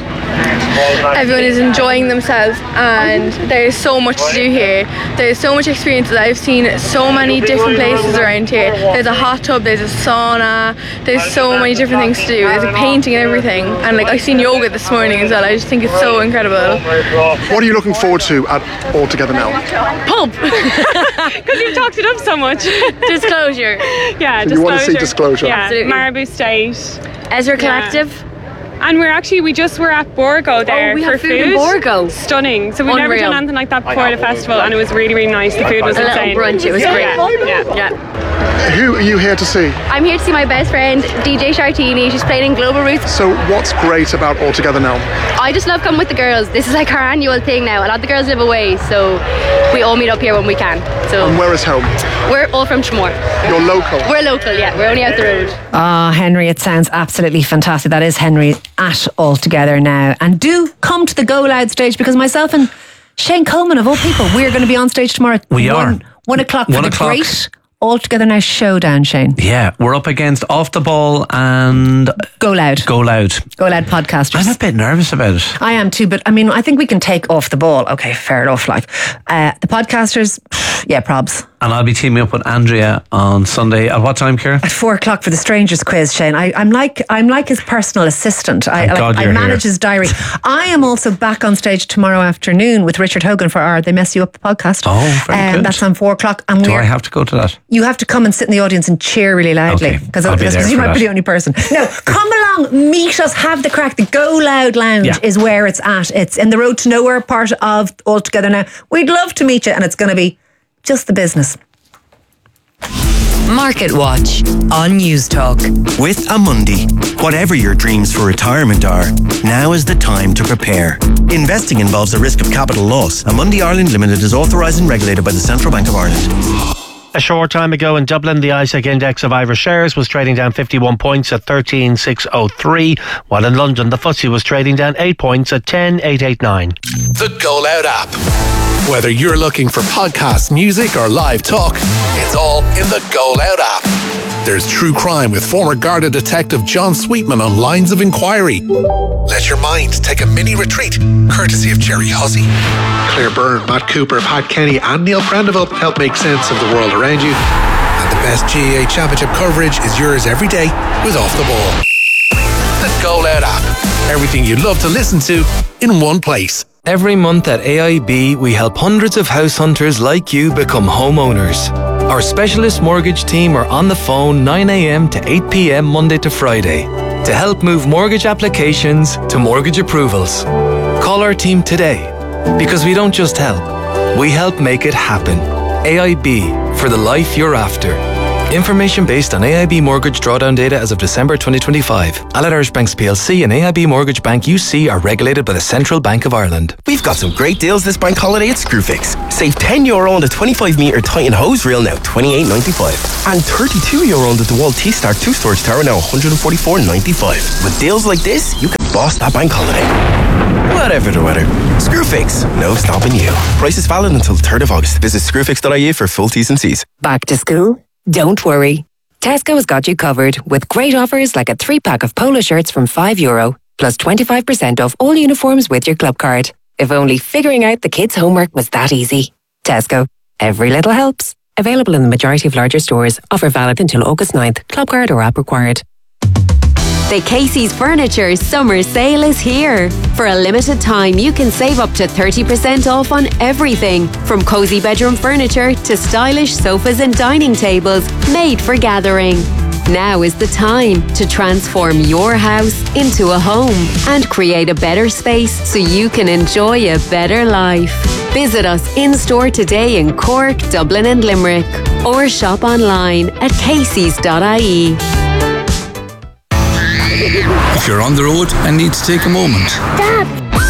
Everyone is enjoying themselves and there's so much to do here. There's so much experiences. I've seen so many different places around here. There's a hot tub, there's a sauna, there's so many different things to do. There's a painting and everything. And like I've seen yoga this morning as well. I just think it's so incredible. What are you looking forward to at All Together now? Pulp. Because you've talked it up so much. Disclosure. So Yeah, disclosure. you want to see Disclosure? Yeah, Absolutely. Marabou State. Ezra Collective. Yeah. And we're actually, we just were at Borgo there oh, we for have food. food in Borgo. Stunning. So we've Unreal. never done anything like that before at a festival and it was really, really nice. The food was a insane. little brunch, it was great. Yeah. yeah. yeah. Who are you here to see? I'm here to see my best friend, D J Shartini. She's playing in Global Roots. So what's great about All Together now? I just love coming with the girls. This is like our annual thing now. A lot of the girls live away, so we all meet up here when we can. So And where is home? We're all from Tramore. You're local? We're local, yeah. We're only out the road. Ah, oh, Henry, it sounds absolutely fantastic. That is Henry at All Together now. And do come to the Go Loud stage because myself and Shane Coleman, of all people, we're going to be on stage tomorrow. We one, are. One o'clock One for the o'clock. great All Together Now showdown, Shane. Yeah, we're up against Off the Ball and Go Loud. Go Loud. Go Loud podcasters. I'm a bit nervous about it. I am too, but I mean, I think we can take Off the Ball. Okay, fair enough. Like uh, the podcasters, yeah, probs. And I'll be teaming up with Andrea on Sunday. At what time, Ciara? At four o'clock for the Strangers quiz, Shane. I, I'm like I'm like his personal assistant. I, Thank like, God I you're manage here. his diary. I am also back on stage tomorrow afternoon with Richard Hogan for our They Mess You Up podcast. Oh, very um, good. That's on four o'clock. And Do we're, I have to go to that? you have to come and sit in the audience and cheer really loudly because I'll be there you for might that. be the only person. No, come along, meet us, have the crack. The Go Loud Lounge Yeah. is where it's at. It's in the Road to Nowhere part of All Together Now. We'd love to meet you, and it's going to be just the business. Market Watch on News Talk. With Amundi, whatever your dreams for retirement are, now is the time to prepare. Investing involves a risk of capital loss. Amundi Ireland Limited is authorised and regulated by the Central Bank of Ireland. A short time ago in Dublin, the I S E C index of Irish shares was trading down fifty-one points at thirteen thousand six hundred three, while in London the F T S E was trading down eight points at ten thousand eight hundred eighty-nine. The Go Loud app. Whether you're looking for podcasts, music or live talk, it's all in the Go Loud app. There's true crime with former Garda detective John Sweetman on Lines of Inquiry. Let your mind take a mini retreat, courtesy of Jerry Hussey. Claire Byrne, Matt Cooper, Pat Kenny and Neil Prendeville help make sense of the world around you. best G A A Championship coverage is yours every day with Off the Ball. The Go Loud app. Everything you'd love to listen to in one place. Every month at A I B, we help hundreds of house hunters like you become homeowners. Our specialist mortgage team are on the phone nine a.m. to eight p.m. Monday to Friday to help move mortgage applications to mortgage approvals. Call our team today, because we don't just help, we help make it happen. A I B, for the life you're after. Information based on A I B mortgage drawdown data as of December twenty twenty-five. Allied Irish Banks P L C and A I B Mortgage Bank U C are regulated by the Central Bank of Ireland. We've got some great deals this bank holiday at Screwfix. Save ten euro on the twenty-five metre Titan hose reel, now twenty-eight ninety-five. And thirty-two euro on the DeWalt T-Star two storage tower, now one forty-four ninety-five. With deals like this, you can boss that bank holiday. Whatever the weather. Screwfix, no stopping you. Price is valid until the third of August. Visit screwfix dot I E for full T's and C's. Back to school? Don't worry. Tesco's got you covered with great offers like a three-pack of polo shirts from five euro, plus twenty-five percent off all uniforms with your club card. If only figuring out the kids' homework was that easy. Tesco. Every little helps. Available in the majority of larger stores. Offer valid until August ninth. Club card or app required. The Casey's Furniture Summer Sale is here. For a limited time, you can save up to thirty percent off on everything, from cosy bedroom furniture to stylish sofas and dining tables made for gathering. Now is the time to transform your house into a home and create a better space so you can enjoy a better life. Visit us in-store today in Cork, Dublin and Limerick, or shop online at caseys dot I E. If you're on the road and need to take a moment. Stop!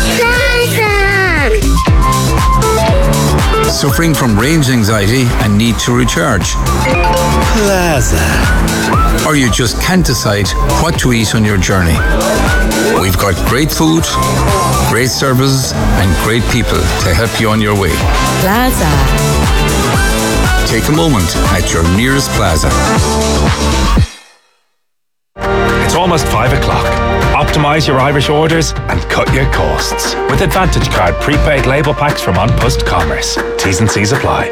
Plaza! Suffering from range anxiety and need to recharge. Plaza. Or you just can't decide what to eat on your journey. We've got great food, great services, and great people to help you on your way. Plaza. Take a moment at your nearest Plaza. It's almost five o'clock. Optimise your Irish orders and cut your costs with Advantage Card prepaid label packs from An Post Commerce. T's and C's apply.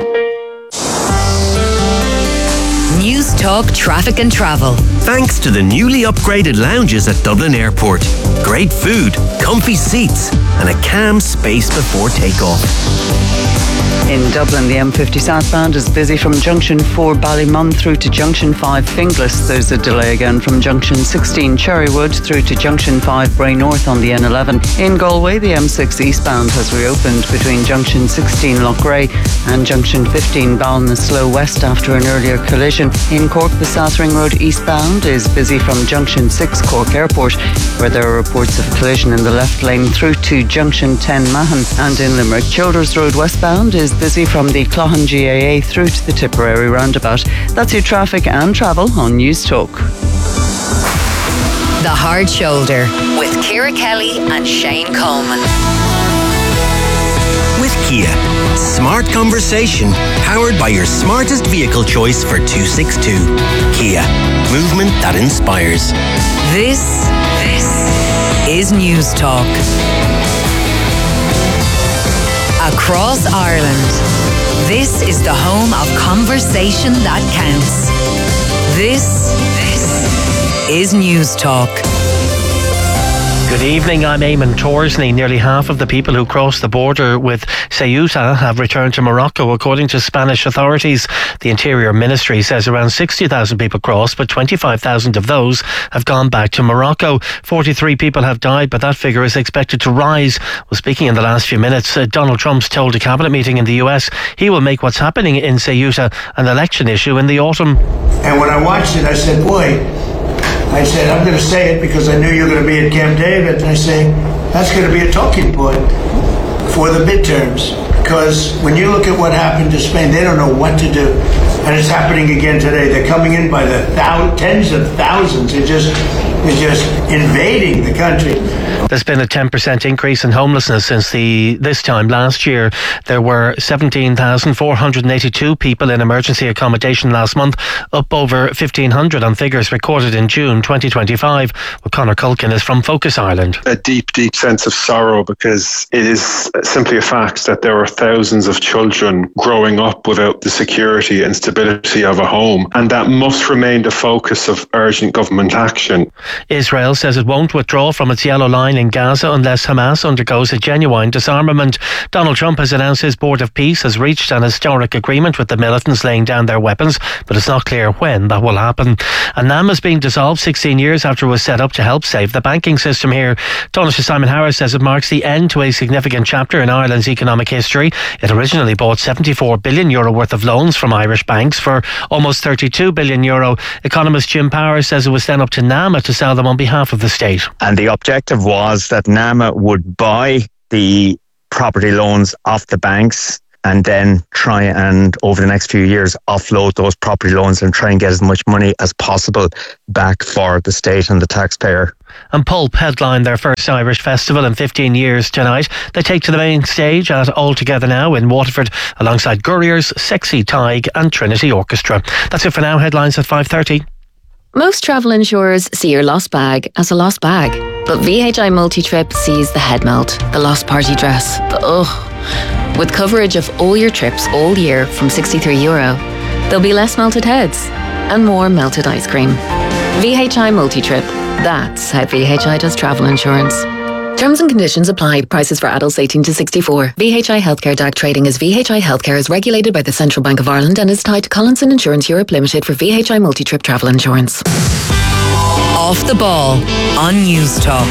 News Talk Traffic and Travel. Thanks to the newly upgraded lounges at Dublin Airport. Great food, comfy seats, and a calm space before takeoff. In Dublin, the M fifty southbound is busy from Junction four Ballymun through to Junction five Finglas. There's a delay again from Junction sixteen Cherrywood through to Junction five Bray North on the N eleven. In Galway, the M six eastbound has reopened between Junction sixteen Loughrea and Junction fifteen Ballinasloe West after an earlier collision. In Cork, the South Ring Road eastbound is busy from Junction six Cork Airport, where there are reports of a collision in the left lane through to Junction ten Mahon. And in Limerick, Childers Road westbound is busy from the Clohan G A A through to the Tipperary roundabout. That's your traffic and travel on News Talk. The Hard Shoulder with Ciara Kelly and Shane Coleman. With Kia, smart conversation powered by your smartest vehicle choice for two sixty-two. Kia, movement that inspires. This, this is News Talk. Across Ireland, this is the home of conversation that counts. This, this is News Talk. Good evening, I'm Eamon Torsney. Nearly half of the people who crossed the border with Ceuta have returned to Morocco, according to Spanish authorities. The Interior Ministry says around sixty thousand people crossed, but twenty-five thousand of those have gone back to Morocco. forty-three people have died, but that figure is expected to rise. Well, speaking in the last few minutes, uh, Donald Trump's told a cabinet meeting in the U S he will make what's happening in Ceuta an election issue in the autumn. And when I watched it, I said, boy, I said, I'm going to say it because I knew you were going to be at Camp David. And I say, that's going to be a talking point for the midterms. Because when you look at what happened to Spain, they don't know what to do. And it's happening again today. They're coming in by the thou- tens of thousands. They're just, they're just invading the country. There's been a ten percent increase in homelessness since the this time last year. There were seventeen thousand four hundred eighty-two people in emergency accommodation last month, up over fifteen hundred on figures recorded in June twenty twenty-five. Well, Conor Culkin is from Focus Ireland. A deep, deep sense of sorrow, because it is simply a fact that there are thousands of children growing up without the security and stability of a home, and that must remain the focus of urgent government action. Israel says it won't withdraw from its yellow line in Gaza unless Hamas undergoes a genuine disarmament. Donald Trump has announced his Board of Peace has reached an historic agreement with the militants laying down their weapons, but it's not clear when that will happen. And NAM has been dissolved sixteen years after it was set up to help save the banking system here. Taoiseach Simon Harris says it marks the end to a significant chapter in Ireland's economic history. It originally bought seventy-four billion euro worth of loans from Irish banks for almost thirty-two billion euro. Economist Jim Power says it was then up to NAMA to sell them on behalf of the state. And the objective was that NAMA would buy the property loans off the banks and then try and, over the next few years, offload those property loans and try and get as much money as possible back for the state and the taxpayer. And Pulp headline their first Irish festival in fifteen years tonight. They take to the main stage at All Together Now in Waterford alongside Gurriers, Sexy Tig and Trinity Orchestra. That's it for now. Headlines at five thirty. Most travel insurers see your lost bag as a lost bag, but V H I Multi-Trip sees the head melt, the lost party dress, the ugh. With coverage of all your trips all year from sixty-three euro, there'll be less melted heads and more melted ice cream. V H I Multi-Trip, that's how V H I does travel insurance. Terms and conditions apply. Prices for adults eighteen to sixty-four. V H I Healthcare D A C trading as V H I Healthcare is regulated by the Central Bank of Ireland and is tied to Collinson Insurance Europe Limited for V H I Multi-Trip travel insurance. Off the ball on News Talk.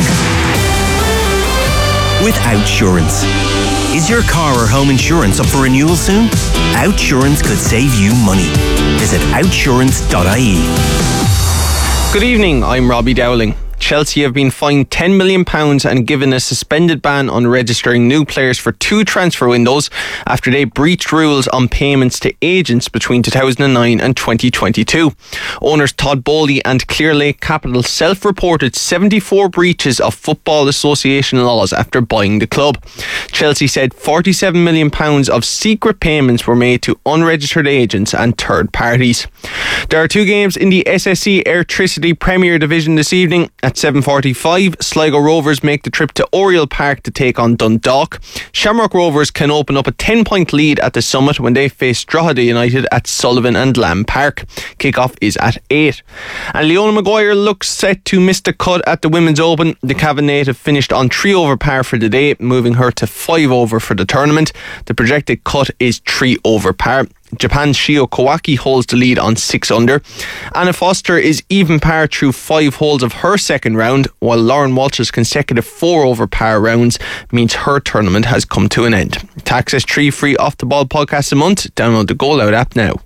With Outsurance. Is your car or home insurance up for renewal soon? Outsurance could save you money. Visit outsurance dot I E. Good evening, I'm Robbie Dowling. Chelsea have been fined ten million pounds and given a suspended ban on registering new players for two transfer windows after they breached rules on payments to agents between two thousand nine and twenty twenty-two. Owners Todd Bowley and Clearlake Capital self-reported seventy-four breaches of Football Association laws after buying the club. Chelsea said forty-seven million pounds of secret payments were made to unregistered agents and third parties. There are two games in the S S E Airtricity Premier Division this evening. At seven forty-five, Sligo Rovers make the trip to Oriel Park to take on Dundalk. Shamrock Rovers can open up a ten point lead at the Summit when they face Drogheda United at Sullivan and Lamb Park. Kick-off is at eight. And Leona Maguire looks set to miss the cut at the Women's Open. The Cavan native finished on three over par for the day, moving her to five over for the tournament. The projected cut is three over par. Japan's Shio Kawaki holds the lead on six under. Anna Foster is even par through five holes of her second round, while Lauren Walsh's consecutive four over par rounds means her tournament has come to an end. To access three free Off the Ball podcasts a month, download the Goal Out app now.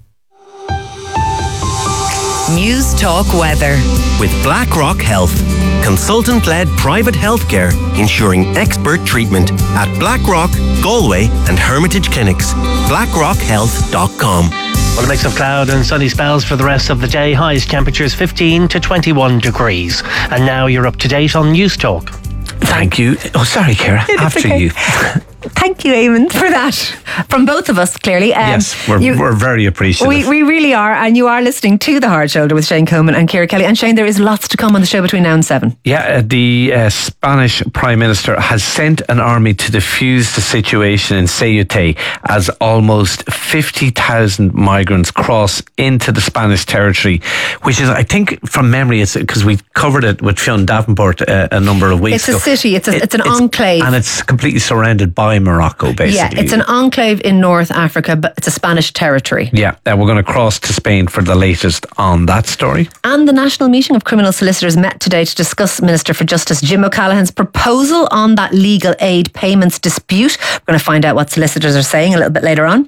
News Talk Weather. With BlackRock Health. Consultant-led private healthcare ensuring expert treatment at BlackRock, Galway and Hermitage Clinics. blackrock health dot com. Well, a mix of cloud and sunny spells for the rest of the day. Highest temperatures fifteen to twenty-one degrees. And now you're up to date on News Talk. Thank you. Oh, sorry, Ciara. After okay. you. Thank you, Eamon, for that. From both of us, clearly. Um, yes, we're, you, we're very appreciative. We, we really are, and you are listening to The Hard Shoulder with Shane Coleman and Ciara Kelly. And Shane, there is lots to come on the show between now and seven. Yeah, uh, the uh, Spanish Prime Minister has sent an army to defuse the situation in Ceuta as almost fifty thousand migrants cross into the Spanish territory, which is, I think, from memory, it's because we covered it with Fionn Davenport uh, a number of weeks it's ago. It's a city, it's, a, it, it's an it's, enclave. And it's completely surrounded by Morocco, basically. Yeah, it's an enclave in North Africa, but it's a Spanish territory. Yeah, uh, we're going to cross to Spain for the latest on that story. And the National Meeting of Criminal Solicitors met today to discuss Minister for Justice Jim O'Callaghan's proposal on that legal aid payments dispute. We're going to find out what solicitors are saying a little bit later on.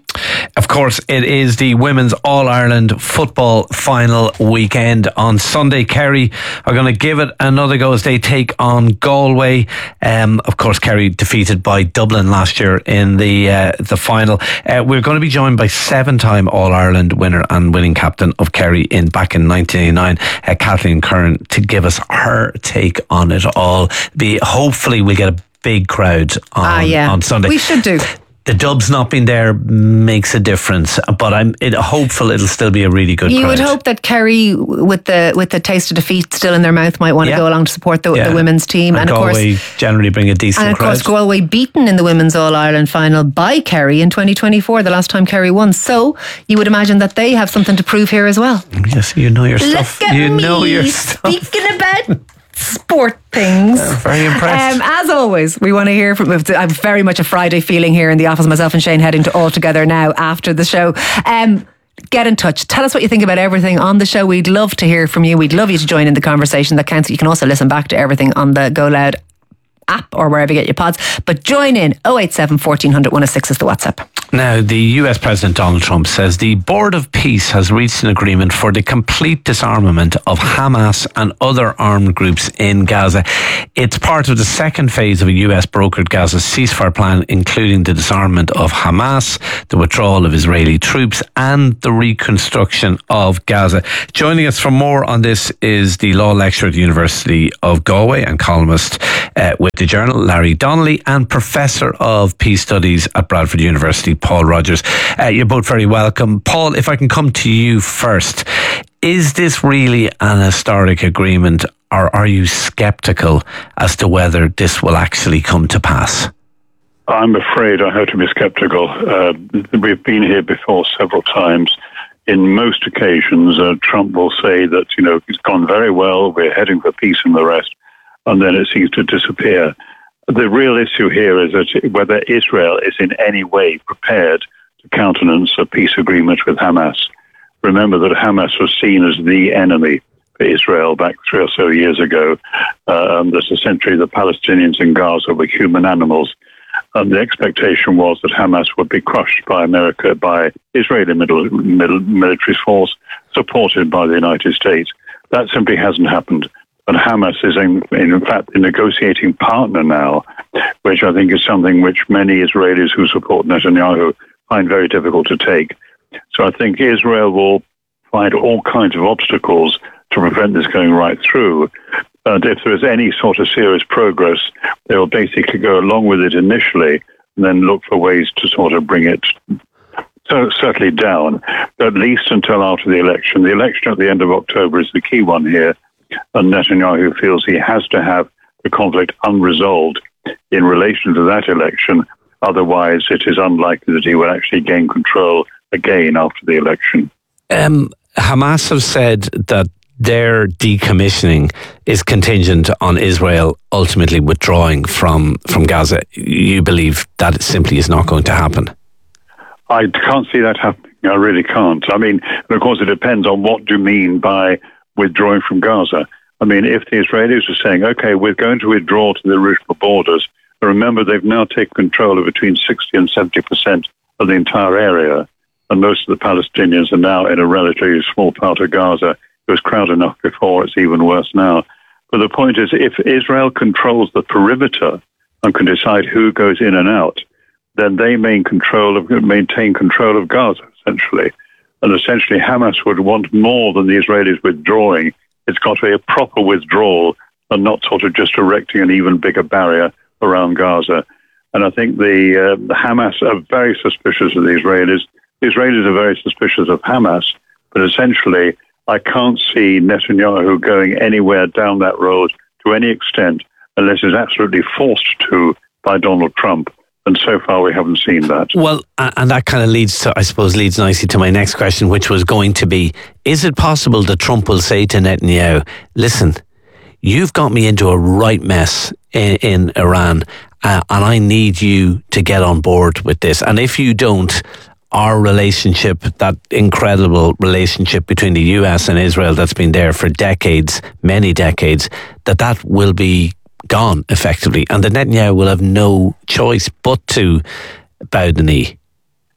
Of course, it is the Women's All-Ireland football final weekend. On Sunday, Kerry are going to give it another go as they take on Galway. Um, of course, Kerry defeated by Dublin last year in the uh, the final. Uh, we're going to be joined by seven-time All-Ireland winner and winning captain of Kerry in back in nineteen eighty-nine, uh, Kathleen Curran, to give us her take on it all. Be hopefully we'll get a big crowd on, ah, yeah. on Sunday. We should do. The Dubs not being there makes a difference, but I'm it, hopeful it'll still be a really good you crowd. would hope that Kerry, with the with the taste of defeat still in their mouth, might want Yeah. to go along to support the, Yeah. the women's team. And, And, of Galway course, generally bring a decent and of crowd. course, Galway beaten in the Women's All-Ireland final by Kerry in twenty twenty-four, the last time Kerry won. So you would imagine that they have something to prove here as well. Yes, you know your Look stuff. at You me know your stuff. speaking about sport things. Uh, very impressed. Um, as always, we want to hear from. I'm very much a Friday feeling here in the office. Myself and Shane heading to All Together now after the show. Um, Get in touch. Tell us what you think about everything on the show. We'd love to hear from you. We'd love you to join in the conversation. That counts. You can also listen back to everything on the Go Loud app or wherever you get your pods. But join in. oh eight seven, fourteen hundred, one oh six is the WhatsApp. Now, the U S President Donald Trump says the Board of Peace has reached an agreement for the complete disarmament of Hamas and other armed groups in Gaza. It's part of the second phase of a U S brokered Gaza ceasefire plan, including the disarmament of Hamas, the withdrawal of Israeli troops, and the reconstruction of Gaza. Joining us for more on this is the law lecturer at the University of Galway and columnist uh, with the Journal, Larry Donnelly, and Professor of Peace Studies at Bradford University, Paul Rogers. Uh, you're both very welcome. Paul, if I can come to you first, is this really an historic agreement, or are you sceptical as to whether this will actually come to pass? I'm afraid I have to be sceptical. Uh, we've been here before several times. In most occasions, uh, Trump will say that, you know, it's gone very well, we're heading for peace and the rest, and then it seems to disappear. The real issue here is that whether Israel is in any way prepared to countenance a peace agreement with Hamas. Remember that Hamas was seen as the enemy for Israel back three or so years ago. Um, that essentially the Palestinians in Gaza were human animals. And the expectation was that Hamas would be crushed by America, by Israeli middle, middle, military force, supported by the United States. That simply hasn't happened. And Hamas is, in, in fact, a negotiating partner now, which I think is something which many Israelis who support Netanyahu find very difficult to take. So I think Israel will find all kinds of obstacles to prevent this going right through. And if there is any sort of serious progress, they will basically go along with it initially and then look for ways to sort of bring it so certainly down, at least until after the election. The election at the end of October is the key one here. And Netanyahu feels he has to have the conflict unresolved in relation to that election. Otherwise, it is unlikely that he will actually gain control again after the election. Um, Hamas have said that their decommissioning is contingent on Israel ultimately withdrawing from, from Gaza. You believe that simply is not going to happen? I can't see that happening. I really can't. I mean, of course, it depends on what you mean by withdrawing from Gaza. I mean, if the Israelis are saying, okay, we're going to withdraw to the original borders, but remember they've now taken control of between sixty and seventy percent of the entire area, and most of the Palestinians are now in a relatively small part of Gaza. It was crowded enough before, it's even worse now. But the point is, if Israel controls the perimeter and can decide who goes in and out, then they maintain control of, maintain control of Gaza, essentially. And essentially, Hamas would want more than the Israelis withdrawing. It's got to be a proper withdrawal and not sort of just erecting an even bigger barrier around Gaza. And I think the, uh, the Hamas are very suspicious of the Israelis. The Israelis are very suspicious of Hamas. But essentially, I can't see Netanyahu going anywhere down that road to any extent unless it's absolutely forced to by Donald Trump. And so far, we haven't seen that. Well, and that kind of leads to, I suppose, leads nicely to my next question, which was going to be, is it possible that Trump will say to Netanyahu, listen, you've got me into a right mess in, in Iran, uh, and I need you to get on board with this. And if you don't, our relationship, that incredible relationship between the U S and Israel that's been there for decades, many decades, that that will be gone effectively, and the Netanyahu will have no choice but to bow the knee.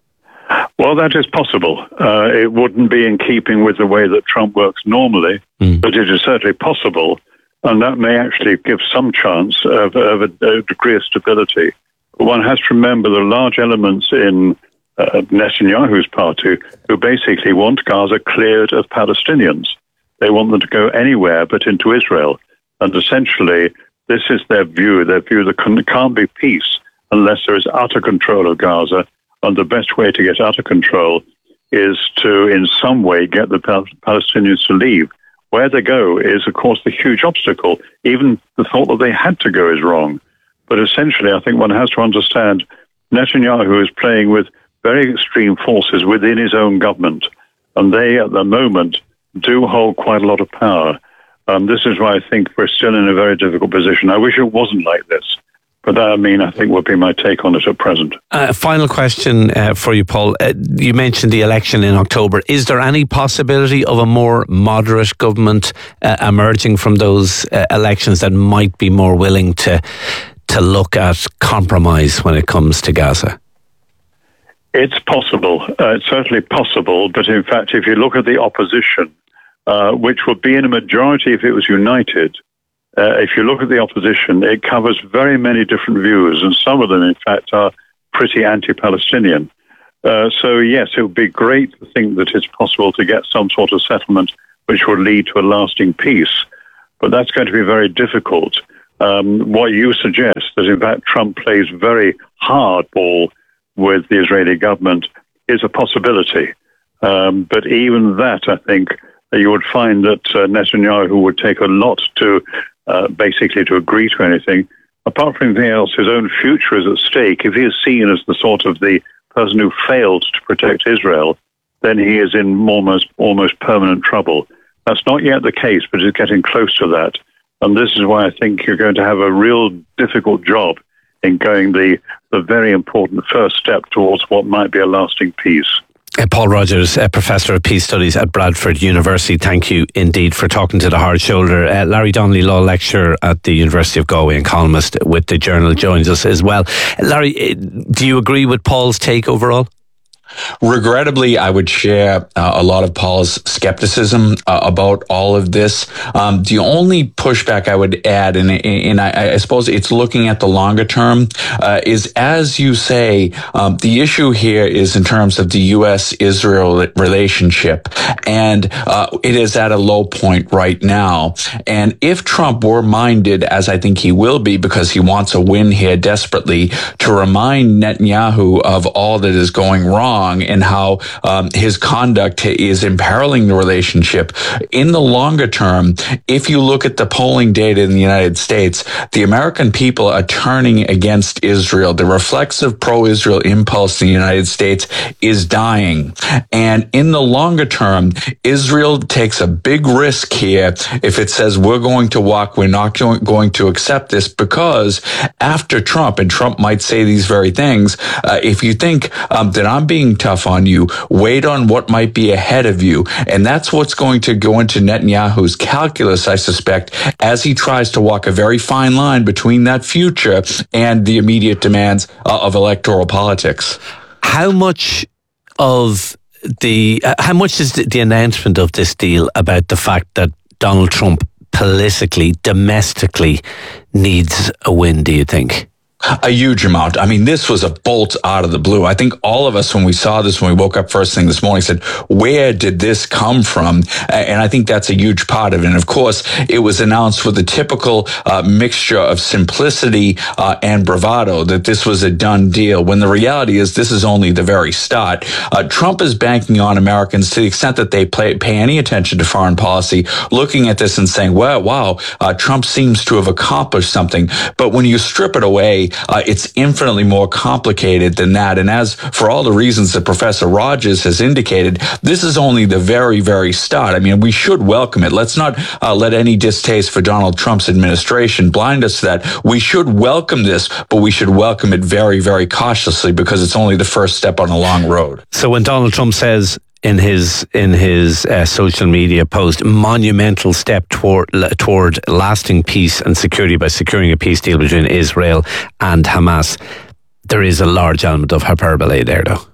Well, that is possible. Uh, it wouldn't be in keeping with the way that Trump works normally, mm. but it is certainly possible, and that may actually give some chance of, of a, a degree of stability. But one has to remember the large elements in uh, Netanyahu's party who basically want Gaza cleared of Palestinians. They want them to go anywhere but into Israel. And essentially, this is their view. Their view that there can't be peace unless there is utter control of Gaza. And the best way to get utter control is to, in some way, get the Pal- Palestinians to leave. Where they go is, of course, the huge obstacle. Even the thought that they had to go is wrong. But essentially, I think one has to understand Netanyahu is playing with very extreme forces within his own government. And they, at the moment, do hold quite a lot of power. Um, this is why I think we're still in a very difficult position. I wish it wasn't like this. But that, I mean, I think would be my take on it at present. Uh, final question uh, for you, Paul. Uh, you mentioned the election in October. Is there any possibility of a more moderate government uh, emerging from those uh, elections that might be more willing to to look at compromise when it comes to Gaza? It's possible. Uh, it's certainly possible. But in fact, if you look at the opposition, uh, which would be in a majority if it was united, Uh, if you look at the opposition, it covers very many different views, and some of them, in fact, are pretty anti-Palestinian. Uh, so, yes, it would be great to think that it's possible to get some sort of settlement which would lead to a lasting peace, but that's going to be very difficult. Um, what you suggest, that in fact Trump plays very hardball with the Israeli government, is a possibility. Um, but even that, I think, you would find that uh, Netanyahu would take a lot to Uh, basically to agree to anything. Apart from anything else, his own future is at stake. If he is seen as the sort of the person who failed to protect Israel, then he is in almost almost permanent trouble. That's not yet the case, but it's getting close to that. And this is why I think you're going to have a real difficult job in going the, the very important first step towards what might be a lasting peace. Uh, Paul Rogers, uh, Professor of Peace Studies at Bradford University, thank you indeed for talking to The Hard Shoulder. Uh, Larry Donnelly, Law Lecturer at the University of Galway and columnist with The Journal, joins us as well. Larry, do you agree with Paul's take overall? Regrettably, I would share uh, a lot of Paul's skepticism uh, about all of this. Um, the only pushback I would add, and, and I, I suppose it's looking at the longer term, uh, is, as you say, um, the issue here is in terms of the U S Israel relationship, and uh, it is at a low point right now. And if Trump were minded, as I think he will be, because he wants a win here desperately, to remind Netanyahu of all that is going wrong, and how um, his conduct is imperiling the relationship. In the longer term, if you look at the polling data in the United States, the American people are turning against Israel. The reflexive pro-Israel impulse in the United States is dying. And in the longer term, Israel takes a big risk here if it says we're going to walk, we're not going to accept this, because after Trump, and Trump might say these very things, uh, if you think um, that I'm being tough on you, wait on what might be ahead of you. And that's what's going to go into Netanyahu's calculus, I suspect, as he tries to walk a very fine line between that future and the immediate demands uh, of electoral politics. How much of the, uh, how much is the, the announcement of this deal about the fact that Donald Trump politically, domestically needs a win, do you think? A huge amount. I mean, this was a bolt out of the blue. I think all of us, when we saw this, when we woke up first thing this morning, said, where did this come from? And I think that's a huge part of it. And of course, it was announced with a typical uh, mixture of simplicity uh, and bravado that this was a done deal, when the reality is this is only the very start. Uh, Trump is banking on Americans, to the extent that they play, pay any attention to foreign policy, looking at this and saying, well, wow, uh, Trump seems to have accomplished something. But when you strip it away, Uh, it's infinitely more complicated than that. And as for all the reasons that Professor Rogers has indicated, this is only the very, very start. I mean, we should welcome it. Let's not uh, let any distaste for Donald Trump's administration blind us to that. We should welcome this, but we should welcome it very, very cautiously, because it's only the first step on a long road. So when Donald Trump says in his in his uh, social media post, monumental step toward toward lasting peace and security by securing a peace deal between Israel and Hamas, there is a large element of hyperbole there, though.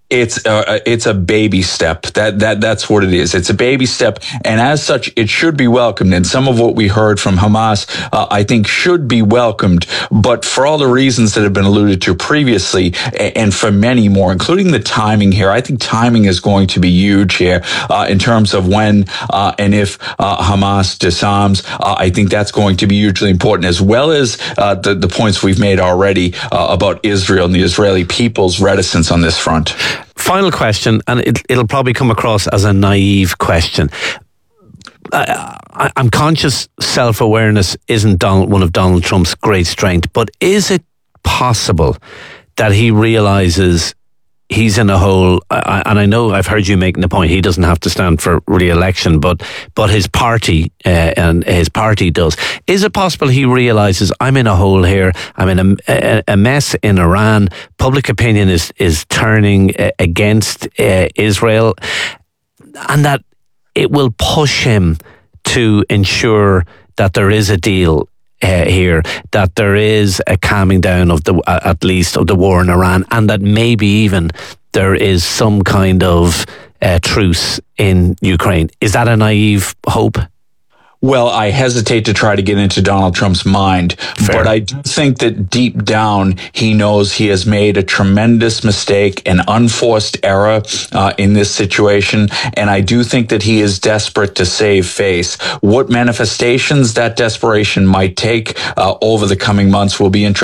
It's a, it's a baby step. That that that's what it is. It's a baby step, and as such, it should be welcomed. And some of what we heard from Hamas, uh, I think, should be welcomed. But for all the reasons that have been alluded to previously, and for many more, including the timing here, I think timing is going to be huge here uh, in terms of when uh, and if uh, Hamas disarms. Uh, I think that's going to be hugely important, as well as uh, the the points we've made already uh, about Israel and the Israeli people's reticence on this front. Final question, and it, it'll probably come across as a naive question. I, I, I'm conscious self-awareness isn't Donald, one of Donald Trump's great strengths, but is it possible that he realises he's in a hole? I, and I know I've heard you making the point he doesn't have to stand for re-election, but but his party uh, and his party does. Is it possible he realises I'm in a hole here? I'm in a, a, a mess in Iran. Public opinion is is turning uh, against uh, Israel, and that it will push him to ensure that there is a deal Uh, here, that there is a calming down of the uh, at least of the war in Iran, and that maybe even there is some kind of uh, truce in Ukraine. Is that a naive hope? Well, I hesitate to try to get into Donald Trump's mind, Fair. But I do think that deep down he knows he has made a tremendous mistake, an unforced error uh, in this situation, and I do think that he is desperate to save face. What manifestations that desperation might take uh, over the coming months will be interesting.